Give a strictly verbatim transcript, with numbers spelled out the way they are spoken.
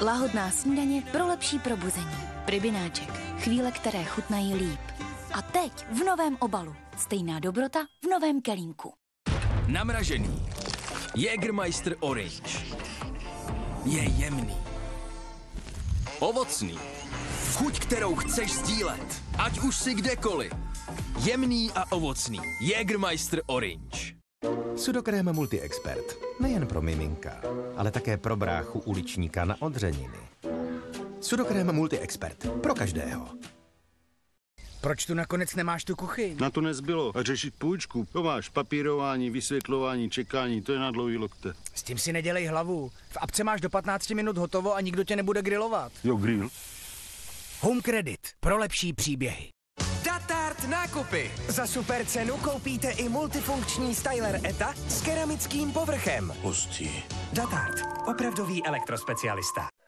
Lahodná snídaně pro lepší probuzení. Pribináček. Chvíle, které chutnají líp. A teď v novém obalu. Stejná dobrota v novém kelímku. Namražený. Jägermeister Orange. Je jemný. Ovocný. Chuť, kterou chceš sdílet. Ať už si kdekoliv. Jemný a ovocný. Jägermeister Orange. Sudokrém Multi-Expert. Nejen pro miminka, ale také pro bráchu uličníka na odřeniny. Sudokrém Multi-Expert. Pro každého. Proč tu nakonec nemáš tu kuchyň? Na to nezbylo. A řešit půjčku. To máš papírování, vysvětlování, čekání, to je na dlouhý lokte. S tím si nedělej hlavu. V apce máš do patnácti minut hotovo a nikdo tě nebude grilovat. Jo, grill. Home Credit. Pro lepší příběhy. Datart nákupy. Za super cenu koupíte i multifunkční styler Eta s keramickým povrchem. Hustý. Datart. Opravdový elektrospecialista.